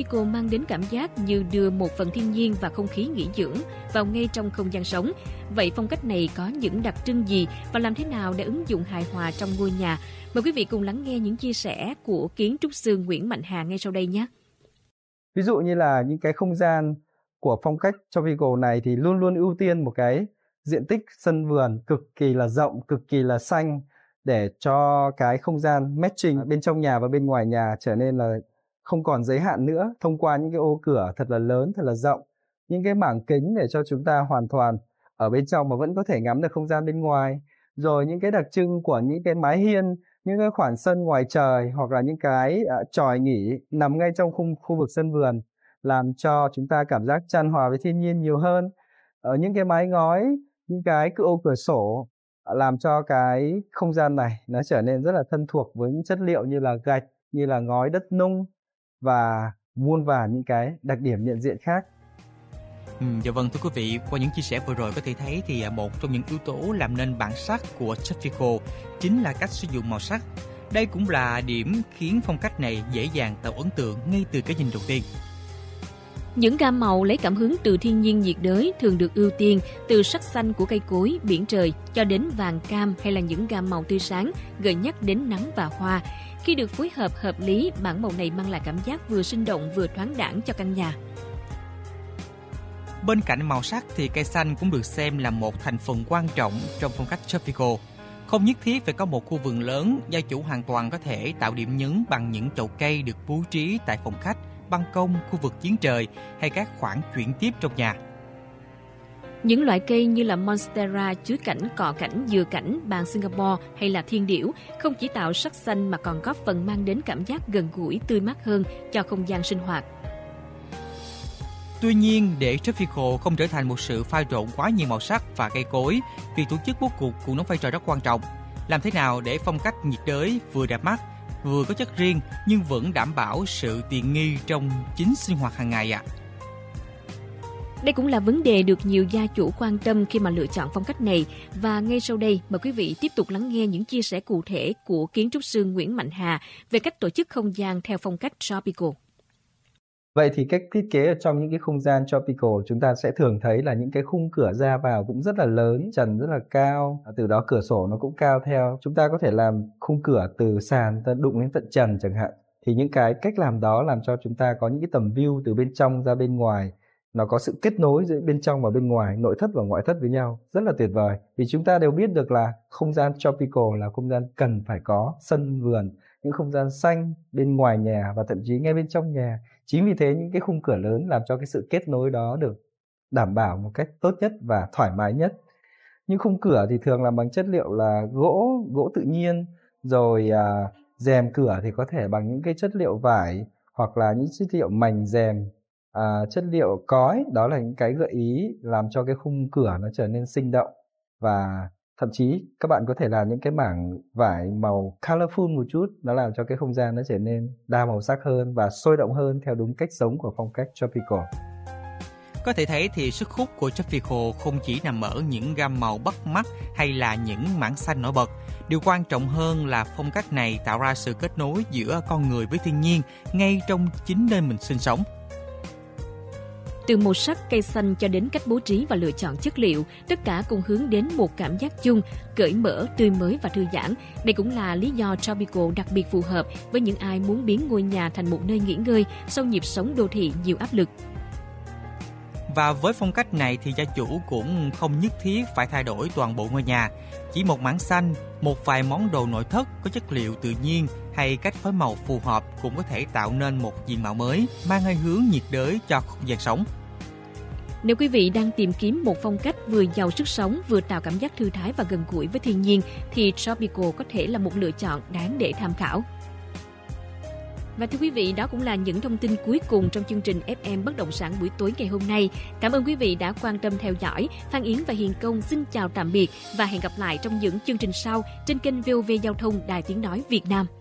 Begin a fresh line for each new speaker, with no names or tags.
Tropical mang đến cảm giác như đưa một phần thiên nhiên và không khí nghỉ dưỡng vào ngay trong không gian sống. Vậy phong cách này có những đặc trưng gì và làm thế nào để ứng dụng hài hòa trong ngôi nhà? Mời quý vị cùng lắng nghe những chia sẻ của kiến trúc sư Nguyễn Mạnh Hà ngay sau đây nhé.
Ví dụ như là những cái không gian của phong cách Tropical này thì luôn luôn ưu tiên một cái diện tích sân vườn cực kỳ là rộng, cực kỳ là xanh để cho cái không gian matching bên trong nhà và bên ngoài nhà trở nên là không còn giới hạn nữa, thông qua những cái ô cửa thật là lớn, thật là rộng, những cái mảng kính để cho chúng ta hoàn toàn ở bên trong mà vẫn có thể ngắm được không gian bên ngoài. Rồi những cái đặc trưng của những cái mái hiên, những cái khoảng sân ngoài trời hoặc là những cái chòi nghỉ nằm ngay trong khu vực sân vườn làm cho chúng ta cảm giác chan hòa với thiên nhiên nhiều hơn. Ở những cái mái ngói, những cái ô cửa sổ làm cho cái không gian này nó trở nên rất là thân thuộc với những chất liệu như là gạch, như là ngói đất nung và muôn vàn những cái đặc điểm nhận diện khác.
Dạ vâng, thưa quý vị, qua những chia sẻ vừa rồi có thể thấy thì một trong những yếu tố làm nên bản sắc của Tropical chính là cách sử dụng màu sắc. Đây cũng là điểm khiến phong cách này dễ dàng tạo ấn tượng ngay từ cái nhìn đầu tiên.
Những gam màu lấy cảm hứng từ thiên nhiên nhiệt đới thường được ưu tiên, từ sắc xanh của cây cối, biển trời cho đến vàng cam hay là những gam màu tươi sáng gợi nhắc đến nắng và hoa. Khi được phối hợp hợp lý, bảng màu này mang lại cảm giác vừa sinh động vừa thoáng đãng cho căn nhà.
Bên cạnh màu sắc thì cây xanh cũng được xem là một thành phần quan trọng trong phong cách Tropical. Không nhất thiết phải có một khu vườn lớn, gia chủ hoàn toàn có thể tạo điểm nhấn bằng những chậu cây được bố trí tại phòng khách, ban công, khu vực giếng trời hay các khoảng chuyển tiếp trong nhà.
Những loại cây như là Monstera, chuối cảnh, cọ cảnh, dừa cảnh, bàn Singapore hay là thiên điểu không chỉ tạo sắc xanh mà còn góp phần mang đến cảm giác gần gũi, tươi mát hơn cho không gian sinh hoạt.
Tuy nhiên, để Tropical không trở thành một sự pha trộn quá nhiều màu sắc và cây cối, việc tổ chức bố cục cũng đóng vai trò rất quan trọng. Làm thế nào để phong cách nhiệt đới vừa đẹp mắt, vừa có chất riêng nhưng vẫn đảm bảo sự tiện nghi trong chính sinh hoạt hàng ngày ạ?
Đây cũng là vấn đề được nhiều gia chủ quan tâm khi mà lựa chọn phong cách này. Và ngay sau đây, mời quý vị tiếp tục lắng nghe những chia sẻ cụ thể của kiến trúc sư Nguyễn Mạnh Hà về cách tổ chức không gian theo phong cách Tropical.
Vậy thì cách thiết kế ở trong những cái không gian Tropical chúng ta sẽ thường thấy là những cái khung cửa ra vào cũng rất là lớn, trần rất là cao, từ đó cửa sổ nó cũng cao theo. Chúng ta có thể làm khung cửa từ sàn ta đụng đến tận trần chẳng hạn. Thì những cái cách làm đó làm cho chúng ta có những cái tầm view từ bên trong ra bên ngoài. Nó có sự kết nối giữa bên trong và bên ngoài, nội thất và ngoại thất với nhau, rất là tuyệt vời. Vì chúng ta đều biết được là không gian Tropical là không gian cần phải có sân vườn, những không gian xanh bên ngoài nhà và thậm chí ngay bên trong nhà. Chính vì thế những cái khung cửa lớn làm cho cái sự kết nối đó được đảm bảo một cách tốt nhất và thoải mái nhất. Những khung cửa thì thường làm bằng chất liệu là gỗ tự nhiên, rồi rèm cửa thì có thể bằng những cái chất liệu vải hoặc là những chất liệu mảnh rèm, chất liệu cói. Đó là những cái gợi ý làm cho cái khung cửa nó trở nên sinh động, và thậm chí các bạn có thể làm những cái mảng vải màu colorful một chút, nó làm cho cái không gian nó trở nên đa màu sắc hơn và sôi động hơn theo đúng cách sống của phong cách Tropical.
Có thể thấy thì sức hút của Tropical không chỉ nằm ở những gam màu bắt mắt hay là những mảng xanh nổi bật. Điều quan trọng hơn là phong cách này tạo ra sự kết nối giữa con người với thiên nhiên ngay trong chính nơi mình sinh sống.
Từ màu sắc cây xanh cho đến cách bố trí và lựa chọn chất liệu, tất cả cùng hướng đến một cảm giác chung, cởi mở, tươi mới và thư giãn. Đây cũng là lý do Tropical đặc biệt phù hợp với những ai muốn biến ngôi nhà thành một nơi nghỉ ngơi sau nhịp sống đô thị nhiều áp lực.
Và với phong cách này thì gia chủ cũng không nhất thiết phải thay đổi toàn bộ ngôi nhà. Chỉ một mảng xanh, một vài món đồ nội thất có chất liệu tự nhiên hay cách phối màu phù hợp cũng có thể tạo nên một diện mạo mới, mang hơi hướng nhiệt đới cho không gian sống.
Nếu quý vị đang tìm kiếm một phong cách vừa giàu sức sống, vừa tạo cảm giác thư thái và gần gũi với thiên nhiên, thì Tropical có thể là một lựa chọn đáng để tham khảo. Và thưa quý vị, đó cũng là những thông tin cuối cùng trong chương trình FM Bất động sản buổi tối ngày hôm nay. Cảm ơn quý vị đã quan tâm theo dõi. Phan Yến và Hiền Công xin chào tạm biệt và hẹn gặp lại trong những chương trình sau trên kênh VOV Giao thông Đài Tiếng Nói Việt Nam.